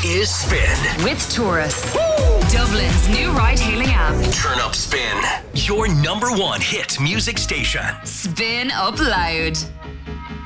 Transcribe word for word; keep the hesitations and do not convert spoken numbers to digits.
is Spin. With Taurus. Woo! Dublin's new ride-hailing app. Turn up Spin. Your number one hit music station. Spin up loud.